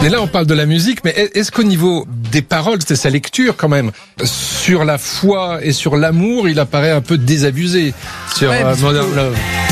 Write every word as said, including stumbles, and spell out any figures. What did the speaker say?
Mais là, on parle de la musique, mais est-ce qu'au niveau des paroles, c'est sa lecture quand même, sur la foi et sur l'amour, il apparaît un peu désabusé sur ouais, euh, Modern Love.